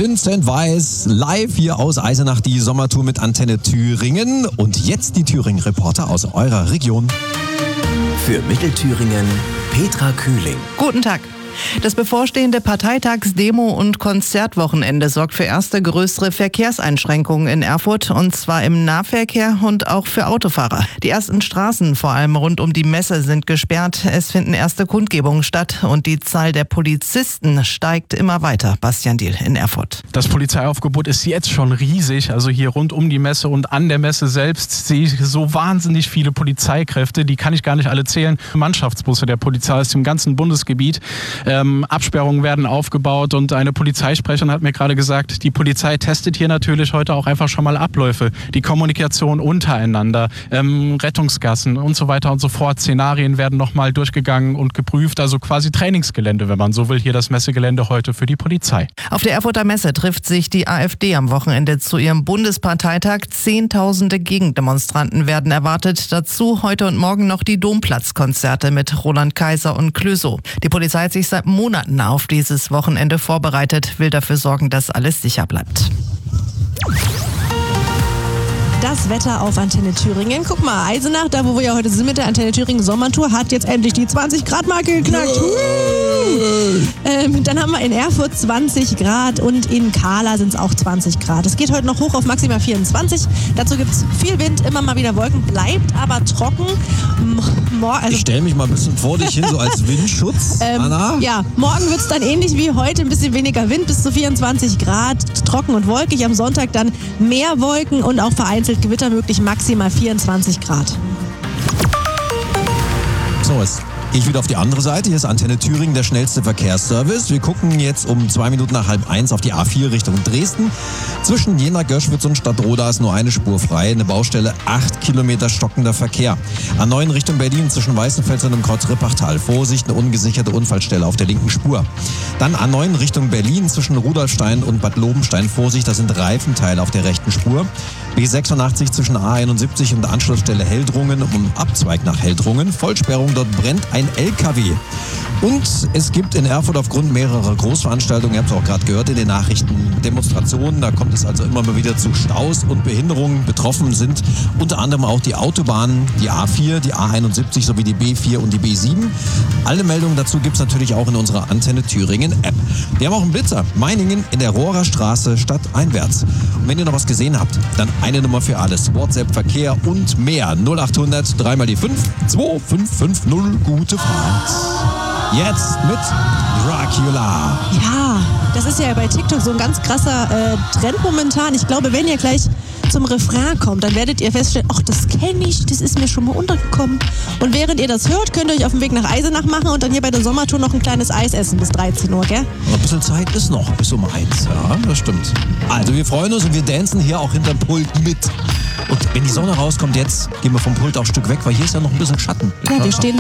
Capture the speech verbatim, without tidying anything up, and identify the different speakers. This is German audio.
Speaker 1: Vincent Weiss, live hier aus Eisenach, die Sommertour mit Antenne Thüringen. Und jetzt die Thüringen-Reporter aus eurer Region.
Speaker 2: Für Mittelthüringen, Petra Kühling.
Speaker 3: Guten Tag. Das bevorstehende Parteitagsdemo- und Konzertwochenende sorgt für erste größere Verkehrseinschränkungen in Erfurt, und zwar im Nahverkehr und auch für Autofahrer. Die ersten Straßen, vor allem rund um die Messe, sind gesperrt. Es finden erste Kundgebungen statt und die Zahl der Polizisten steigt immer weiter. Bastian Diehl in Erfurt.
Speaker 4: Das Polizeiaufgebot ist jetzt schon riesig. Also hier rund um die Messe und an der Messe selbst sehe ich so wahnsinnig viele Polizeikräfte. Die kann ich gar nicht alle zählen. Mannschaftsbusse der Polizei aus dem ganzen Bundesgebiet. Ähm, Absperrungen werden aufgebaut und eine Polizeisprecherin hat mir gerade gesagt, die Polizei testet hier natürlich heute auch einfach schon mal Abläufe, die Kommunikation untereinander, ähm, Rettungsgassen und so weiter und so fort. Szenarien werden nochmal durchgegangen und geprüft, also quasi Trainingsgelände, wenn man so will, hier das Messegelände heute für die Polizei.
Speaker 3: Auf der Erfurter Messe trifft sich die AfD am Wochenende zu ihrem Bundesparteitag. Zehntausende Gegendemonstranten werden erwartet. Dazu heute und morgen noch die Domplatzkonzerte mit Roland Kaiser und Clouseau. Die Polizei hat sich seit Monaten auf dieses Wochenende vorbereitet, will dafür sorgen, dass alles sicher bleibt.
Speaker 5: Das Wetter auf Antenne Thüringen. Guck mal, Eisenach, da wo wir ja heute sind mit der Antenne Thüringen Sommertour, hat jetzt endlich die zwanzig Grad Marke geknackt. Ähm, dann haben wir in Erfurt zwanzig Grad und in Kahla sind es auch zwanzig Grad. Es geht heute noch hoch auf maximal vierundzwanzig. Dazu gibt es viel Wind, immer mal wieder Wolken, bleibt aber trocken. Mor- also
Speaker 1: Ich stelle mich mal ein bisschen vor dich hin, so als Windschutz,
Speaker 5: ähm,
Speaker 1: Anna.
Speaker 5: Ja, morgen wird es dann ähnlich wie heute, ein bisschen weniger Wind, bis zu vierundzwanzig Grad, trocken und wolkig. Am Sonntag dann mehr Wolken und auch vereinzelt Gewitter möglich, maximal vierundzwanzig Grad.
Speaker 1: So, jetzt gehe ich wieder auf die andere Seite. Hier ist Antenne Thüringen, der schnellste Verkehrsservice. Wir gucken jetzt um zwei Minuten nach halb eins auf die A vier Richtung Dresden. Zwischen Jena, Göschwitz und Stadtroda ist nur eine Spur frei. Eine Baustelle, acht Kilometer stockender Verkehr. A neun Richtung Berlin zwischen Weißenfels und dem Kreuz Rippachtal. Vorsicht, eine ungesicherte Unfallstelle auf der linken Spur. Dann A neun Richtung Berlin zwischen Rudolfstein und Bad Lobenstein. Vorsicht, da sind Reifenteile auf der rechten Spur. B sechsundachtzig zwischen A einundsiebzig und der Anschlussstelle Heldrungen und Abzweig nach Heldrungen. Vollsperrung, dort brennt ein L K W. Und es gibt in Erfurt aufgrund mehrerer Großveranstaltungen, ihr habt es auch gerade gehört in den Nachrichten, Demonstrationen. Da kommt es also immer mal wieder zu Staus und Behinderungen. Betroffen sind unter anderem auch die Autobahnen, die A vier, die A einundsiebzig sowie die B vier und die B sieben. Alle Meldungen dazu gibt es natürlich auch in unserer Antenne Thüringen App. Wir haben auch einen Blitzer. Meiningen in der Rohrer Straße stadteinwärts. Und wenn ihr noch was gesehen habt, dann eine Nummer für alles. WhatsApp, Verkehr und mehr. null achthundert, drei mal die fünf, zwei fünf fünf null. Gute Fahrt. Jetzt mit Dracula.
Speaker 5: Ja, das ist ja bei TikTok so ein ganz krasser äh, Trend momentan. Ich glaube, wenn ihr gleich zum Refrain kommt, dann werdet ihr feststellen, ach, das kenne ich, das ist mir schon mal untergekommen. Und während ihr das hört, könnt ihr euch auf den Weg nach Eisenach machen und dann hier bei der Sommertour noch ein kleines Eis essen bis dreizehn Uhr, gell?
Speaker 1: Aber ein bisschen Zeit ist noch, bis um eins. Ja, das stimmt. Also wir freuen uns und wir dancen hier auch hinterm Pult mit. Und wenn die Sonne rauskommt jetzt, gehen wir vom Pult auch ein Stück weg, weil hier ist ja noch ein bisschen Schatten.
Speaker 5: Ja, wir stehen